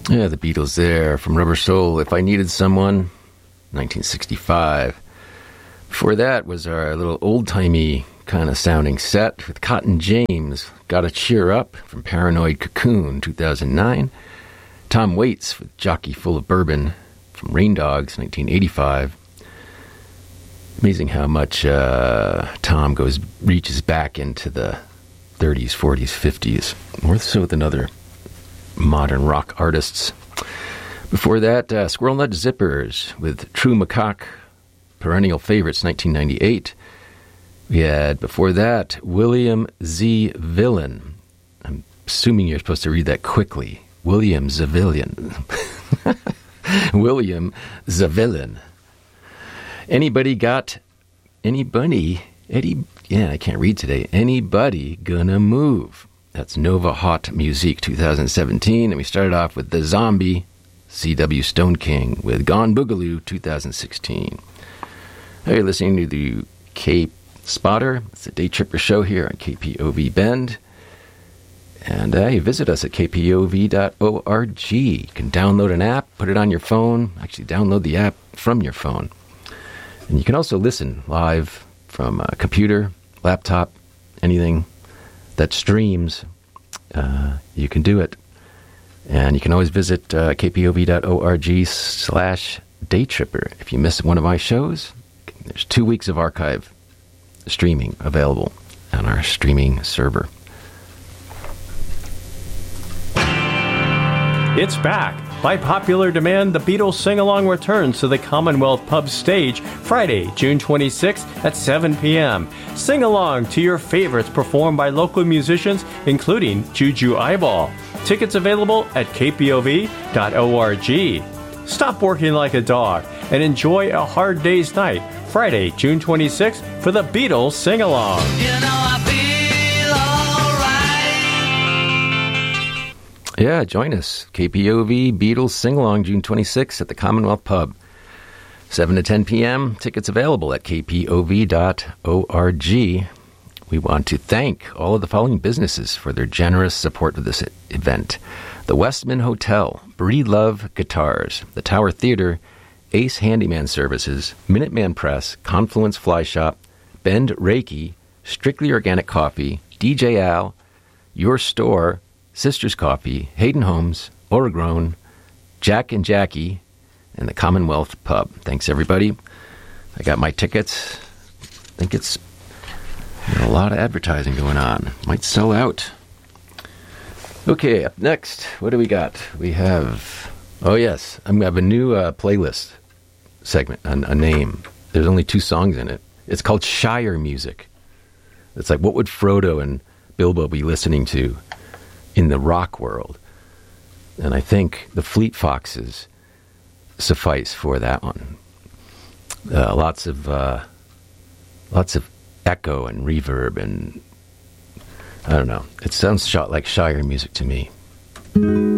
Yeah, the Beatles there from Rubber Soul, If I Needed Someone, 1965. Before that was our little old-timey kind of sounding set with Cotton James, Gotta Cheer Up from Paranoid Cocoon, 2009. Tom Waits with Jockey Full of Bourbon from Rain Dogs, 1985. Amazing how much Tom reaches back into the 30s, 40s, 50s, more so than other modern rock artists. Before that, Squirrel Nut Zippers with True Macaque, Perennial Favorites, 1998. We had, before that, William Z. Villain. I'm assuming you're supposed to read that quickly. William Zavillion. William Zavillion. Anybody, I can't read today. Anybody Gonna Move. That's Nova Hot Music 2017. And we started off with The Zombie, C.W. Stone King, with Gone Boogaloo 2016. Now you're listening to the Cape Spotter. It's a Day Tripper show here on KPOV Bend. And you visit us at kpov.org. You can download an app, put it on your phone. Actually, download the app from your phone. And you can also listen live from a computer, laptop, anything that streams. You can do it. And you can always visit kpov.org/daytripper. If you miss one of my shows, there's 2 weeks of archive streaming available on our streaming server. It's back. By popular demand, the Beatles Sing-Along returns to the Commonwealth Pub stage Friday, June 26th at 7 p.m. Sing along to your favorites performed by local musicians, including Juju Eyeball. Tickets available at kpov.org. Stop working like a dog and enjoy a hard day's night Friday, June 26th for the Beatles Sing-Along. Yeah, join us. KPOV Beatles Sing-Along, June 26th at the Commonwealth Pub. 7 to 10 p.m. Tickets available at kpov.org. We want to thank all of the following businesses for their generous support of this event. The Westman Hotel, Breedlove Guitars, the Tower Theater, Ace Handyman Services, Minuteman Press, Confluence Fly Shop, Bend Reiki, Strictly Organic Coffee, DJ Al, Your Store, Sisters Coffee, Hayden Homes, Oragrown, Jack and Jackie, and the Commonwealth Pub. Thanks, everybody. I got my tickets. I think it's a lot of advertising going on. Might sell out. Okay, up next, what do we got? We have, I have a new playlist segment, a name. There's only 2 songs in it. It's called Shire Music. It's like, what would Frodo and Bilbo be listening to in the rock world? And I think the Fleet Foxes suffice for that one. Lots of echo and reverb, and I don't know. It sounds like Shire music to me.